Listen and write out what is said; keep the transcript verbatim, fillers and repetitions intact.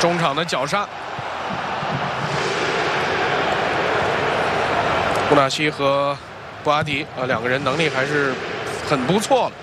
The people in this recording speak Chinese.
中场的绞杀，布纳西和布阿迪啊，两个人能力还是很不错了。